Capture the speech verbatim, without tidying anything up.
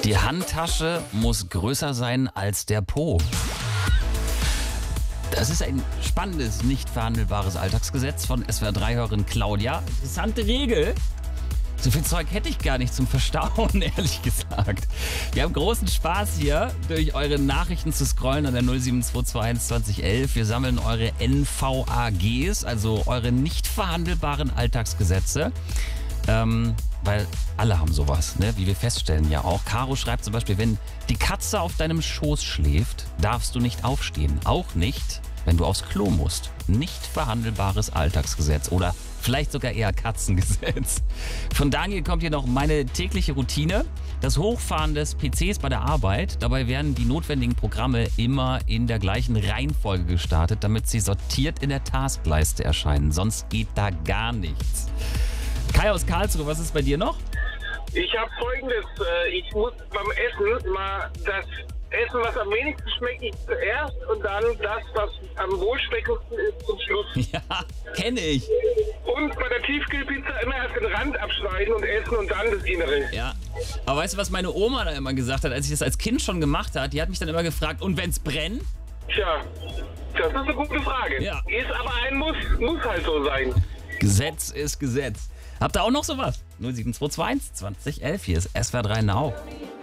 Die Handtasche muss größer sein als der Po. Das ist ein spannendes, nicht verhandelbares Alltagsgesetz von S W R drei-Hörerin Claudia. Interessante Regel. So viel Zeug hätte ich gar nicht zum Verstauen, ehrlich gesagt. Wir haben großen Spaß hier, durch eure Nachrichten zu scrollen an der null sieben zwei zwei eins zwanzig elf. Wir sammeln eure N V A Gs, also eure nicht verhandelbaren Alltagsgesetze. Ähm, weil alle haben sowas, ne? Wie wir feststellen ja auch. Caro schreibt zum Beispiel, wenn die Katze auf deinem Schoß schläft, darfst du nicht aufstehen. Auch nicht, wenn du aufs Klo musst. Nicht verhandelbares Alltagsgesetz oder vielleicht sogar eher Katzengesetz. Von Daniel kommt hier noch meine tägliche Routine. Das Hochfahren des P Cs bei der Arbeit. Dabei werden die notwendigen Programme immer in der gleichen Reihenfolge gestartet, damit sie sortiert in der Taskleiste erscheinen. Sonst geht da gar nichts. Kai aus Karlsruhe, was ist bei dir noch? Ich habe Folgendes, ich muss beim Essen mal das Essen, was am wenigsten schmeckt, ich zuerst und dann das, was am wohlschmeckendsten ist, zum Schluss. Ja, kenne ich. Und bei der Tiefkühlpizza immer erst den Rand abschneiden und essen und dann das Innere. Ja, aber weißt du, was meine Oma da immer gesagt hat, als ich das als Kind schon gemacht hat? Die hat mich dann immer gefragt, und wenn's brennt? Tja, das ist eine gute Frage. Ja. Ist aber ein Muss, muss halt so sein. Gesetz ist Gesetz. Habt ihr auch noch sowas? null sieben zwei zwei eins zwanzig elf, hier ist S W R drei Now.